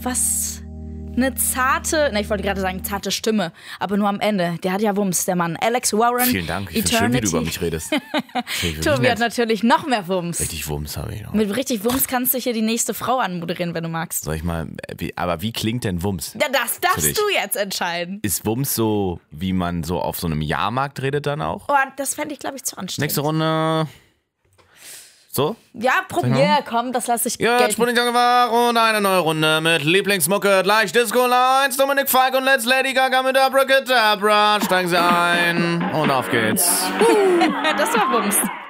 was... Eine zarte, ich wollte gerade sagen zarte Stimme, aber nur am Ende. Der hat ja Wumms, der Mann. Alex Warren. Vielen Dank, ich finde schön, wie du über mich redest. Tobi hat natürlich noch mehr Wumms. Richtig Wumms habe ich noch. Mit richtig Wumms kannst du hier die nächste Frau anmoderieren, wenn du magst. Soll ich mal, wie klingt denn Wumms? Ja, das darfst du jetzt entscheiden. Ist Wumms so, wie man so auf so einem Jahrmarkt redet dann auch? Oh, das fände ich, glaube ich, zu anstrengend. Nächste Runde... So? Ja, probier, komm, das lasse ich gelten. Jetzt bin ich angewacht und eine neue Runde mit Lieblingsmucke, gleich Disco Lines, Dominik Falk und Let's Lady Gaga mit Abracadabra. Steigen Sie ein und auf geht's. Das war Wumms.